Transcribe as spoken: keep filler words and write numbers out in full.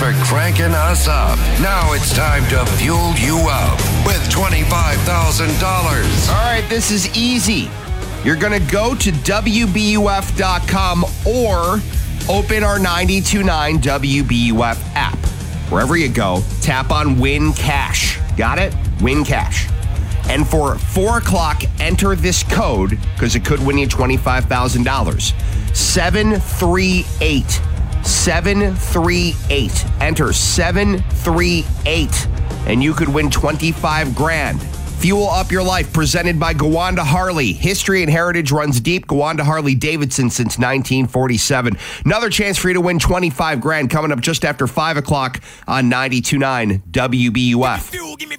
for cranking us up. Now it's time to fuel you up with twenty-five thousand dollars. All right, this is easy. You're going to go to W B U F dot com or open our ninety-two point nine W B U F app. Wherever you go, tap on Win Cash. Got it? Win Cash. And for four o'clock, enter this code, because it could win you twenty-five thousand dollars. seven three eight. seven three eight. Enter seven three eight, and you could win twenty-five grand. Fuel up your life, presented by Gowanda Harley. History and heritage runs deep. Gowanda Harley Davidson since nineteen forty-seven. Another chance for you to win twenty-five grand coming up just after five o'clock on ninety-two point nine W B U F.